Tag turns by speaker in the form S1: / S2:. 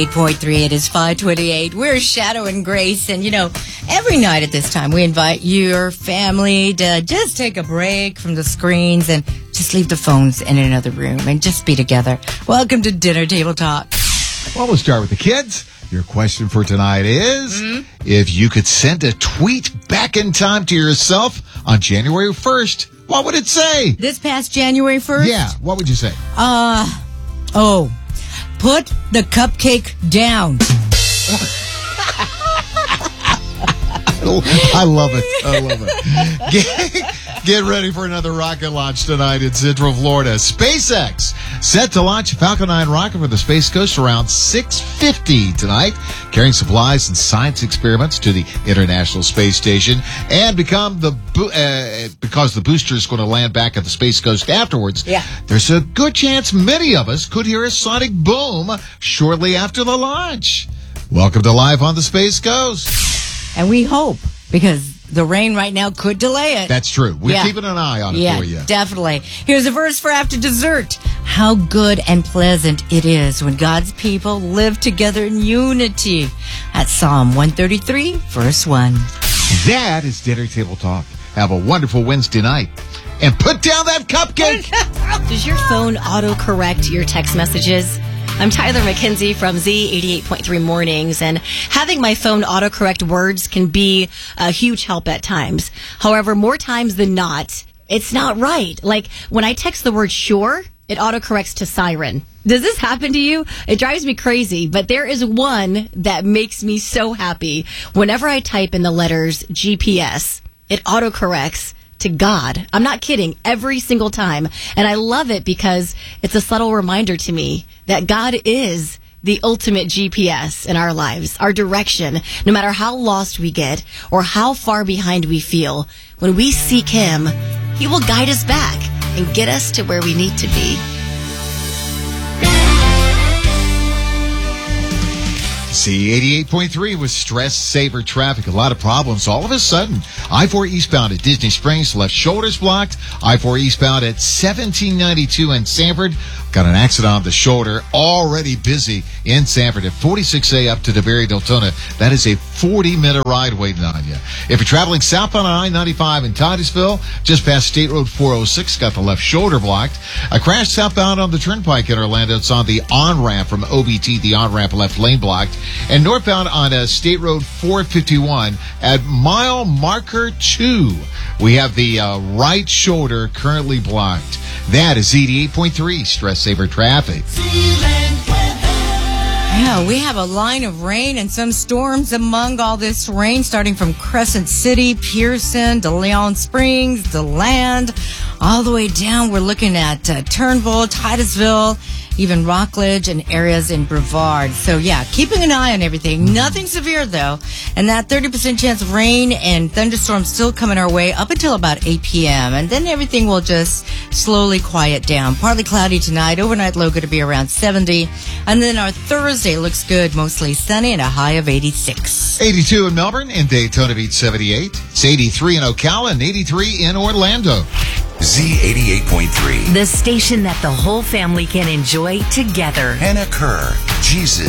S1: 8.3, it is 5:28. We're Shadow and Grace, and every night at this time we invite your family to just take a break from the screens and just leave the phones in another room and just be together. Welcome to Dinner Table Talk.
S2: Well, we'll start with the kids. Your question for tonight is, if you could send a tweet back in time to yourself on January 1st, what would it say?
S1: This past January 1st?
S2: Yeah, what would you say?
S1: Put the cupcake down.
S2: I love it. Get ready for another rocket launch tonight in Central Florida. SpaceX set to launch a Falcon 9 rocket for the Space Coast around 6:50 tonight, carrying supplies and science experiments to the International Space Station. And because the booster is going to land back at the Space Coast afterwards, there's a good chance many of us could hear a sonic boom shortly after the launch. Welcome to Live on the Space Coast.
S1: And we hope, because the rain right now could delay it.
S2: That's true. We're keeping an eye on it for you.
S1: Yeah, definitely. Here's a verse for after dessert. How good and pleasant it is when God's people live together in unity. That's Psalm 133, verse 1.
S2: That is Dinner Table Talk. Have a wonderful Wednesday night. And put down that cupcake!
S3: Does your phone autocorrect your text messages? I'm Tyler McKenzie from Z88.3 Mornings, and having my phone autocorrect words can be a huge help at times. However, more times than not, it's not right. Like, when I text the word sure, it autocorrects to siren. Does this happen to you? It drives me crazy, but there is one that makes me so happy. Whenever I type in the letters GPS, it autocorrects to God. I'm not kidding, every single time. And I love it because it's a subtle reminder to me that God is the ultimate GPS in our lives, our direction. No matter how lost we get or how far behind we feel, when we seek Him, He will guide us back and get us to where we need to be.
S2: C88.3 with stress saver traffic. A lot of problems. All of a sudden, I-4 eastbound at Disney Springs, left shoulder's blocked. I-4 eastbound at 1792 in Sanford. Got an accident on the shoulder. Already busy in Sanford at 46A up to DeBerry Deltona. That is a 40-minute ride waiting on you. If you're traveling southbound on I-95 in Titusville, just past State Road 406, got the left shoulder blocked. A crash southbound on the Turnpike in Orlando. It's on the on-ramp from OBT, the on-ramp left lane blocked. And northbound on State Road 451 at mile marker 2, we have the right shoulder currently blocked. That is Z88.3 stress saver traffic.
S1: Yeah, we have a line of rain and some storms among all this rain, starting from Crescent City, Pearson, DeLeon Springs, DeLand, all the way down. We're looking at Turnbull, Titusville, even Rockledge and areas in Brevard. So, keeping an eye on everything. Nothing severe, though. And that 30% chance of rain and thunderstorms still coming our way up until about 8 p.m. And then everything will just slowly quiet down. Partly cloudy tonight. Overnight low going to be around 70. And then our Thursday looks good. Mostly sunny and a high of 86.
S2: 82 in Melbourne and Daytona Beach 78. It's 83 in Ocala and 83 in Orlando.
S4: Z88.3.
S5: The station that the whole family can enjoy together.
S4: Hannah Kerr, Jesus